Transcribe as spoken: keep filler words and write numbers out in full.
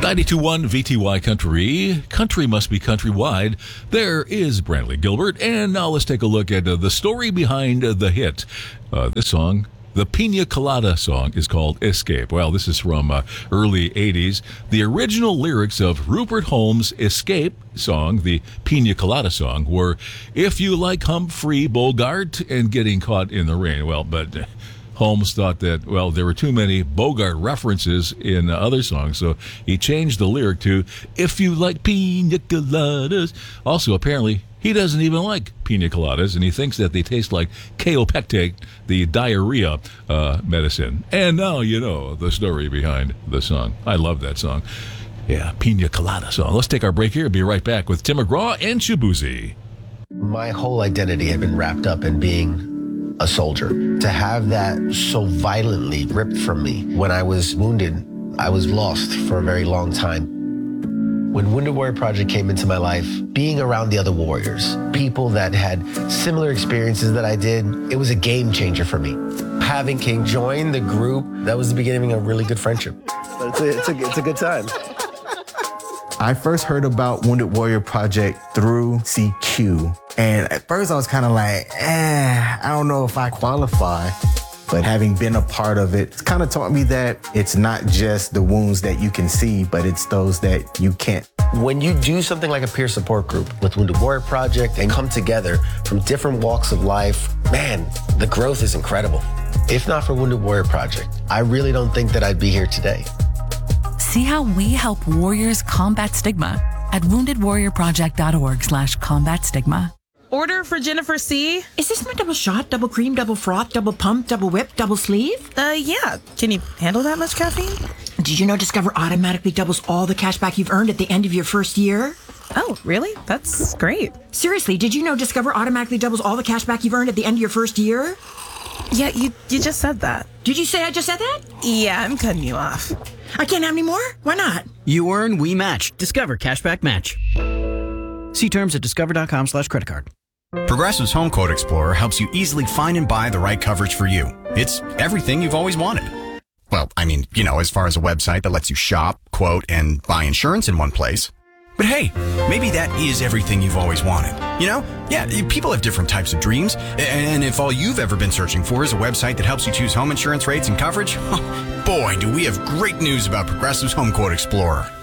ninety-two point one V T Y Country. Country must be countrywide. There is Brantley Gilbert. And now let's take a look at uh, the story behind uh, the hit. Uh, this song, the Pina Colada song, is called Escape. Well, this is from uh, early eighties. The original lyrics of Rupert Holmes' Escape song, the Pina Colada song, were, if you like Humphrey Bogart and getting caught in the rain. Well, but... Uh, Holmes thought that, well, there were too many Bogart references in uh, other songs, so he changed the lyric to, if you like pina coladas. Also, apparently, he doesn't even like pina coladas, and he thinks that they taste like Kaopectate, the diarrhea uh, medicine. And now you know the story behind the song. I love that song. Yeah, Pina Colada song. Let's take our break here and be right back with Tim McGraw and Shabuzi. My whole identity had been wrapped up in being a soldier. To have that so violently ripped from me when I was wounded, I was lost for a very long time. When Wounded Warrior Project came into my life, being around the other warriors, people that had similar experiences that I did, it was a game changer for me. Having King join the group, that was the beginning of a really good friendship. But it's a, it's a, it's a good time. I first heard about Wounded Warrior Project through C Q. And at first I was kind of like, eh, I don't know if I qualify. But having been a part of it, it's kind of taught me that it's not just the wounds that you can see, but it's those that you can't. When you do something like a peer support group with Wounded Warrior Project and come together from different walks of life, man, the growth is incredible. If not for Wounded Warrior Project, I really don't think that I'd be here today. See how we help warriors combat stigma at wounded warrior project dot org slash combat stigma. Order for Jennifer C. Is this my double shot, double cream, double froth, double pump, double whip, double sleeve? Uh, yeah. Can you handle that much caffeine? Did you know Discover automatically doubles all the cash back you've earned at the end of your first year? Oh, really? That's great. Seriously, did you know Discover automatically doubles all the cash back you've earned at the end of your first year? Yeah, you you just said that. Did you say I just said that? Yeah, I'm cutting you off. I can't have any more? Why not? You earn, we match. Discover Cashback Match. See terms at discover.com slash credit card. Progressive's Home Quote Explorer helps you easily find and buy the right coverage for you. It's everything you've always wanted. Well, I mean, you know, as far as a website that lets you shop, quote, and buy insurance in one place. But hey, maybe that is everything you've always wanted. You know? Yeah, people have different types of dreams. And if all you've ever been searching for is a website that helps you choose home insurance rates and coverage, boy, do we have great news about Progressive's Home Quote Explorer.